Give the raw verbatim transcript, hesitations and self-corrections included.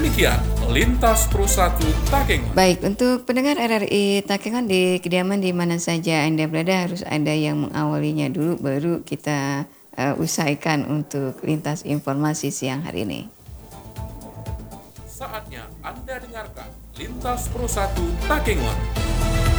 Demikian Lintas Pro satu Takengon. Baik, untuk pendengar R R I Takengon di kediaman di mana saja Anda berada harus ada yang mengawalinya dulu baru kita uh, usaikan untuk lintas informasi siang hari ini. Saatnya Anda dengarkan Lintas Pro satu Takengon.